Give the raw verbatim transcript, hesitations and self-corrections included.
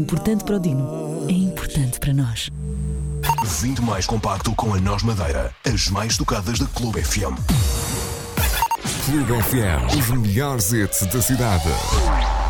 Importante para o Dino, é importante para nós. Vinte mais compacto com a Nós Madeira, as mais tocadas da Clube F M. Clube F M, os melhores hits da cidade.